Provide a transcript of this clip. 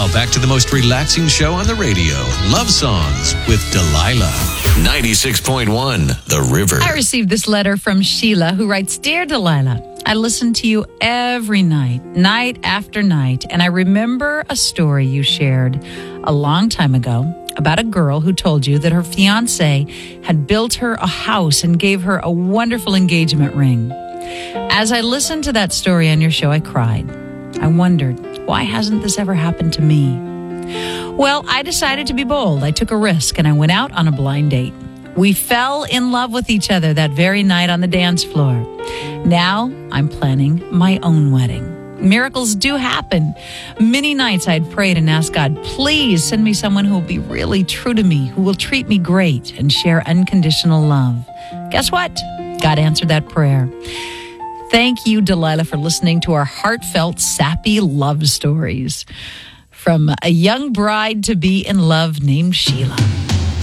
Now, back to the most relaxing show on the radio, Love Songs with Delilah. 96.1, The River. I received this letter from Sheila, who writes, Dear Delilah, I listen to you every night, night after night, and I remember a story you shared a long time ago about a girl who told you that her fiancé had built her a house and gave her a wonderful engagement ring. As I listened to that story on your show, I cried. I wondered, why hasn't this ever happened to me? Well, I decided to be bold. I took a risk and I went out on a blind date. We fell in love with each other that very night on the dance floor. Now I'm planning my own wedding. Miracles do happen. Many nights I'd prayed and asked God, please send me someone who will be really true to me, who will treat me great and share unconditional love. Guess what? God answered that prayer. Thank you, Delilah, for listening to our heartfelt, sappy love stories from a young bride to be in love named Sheila.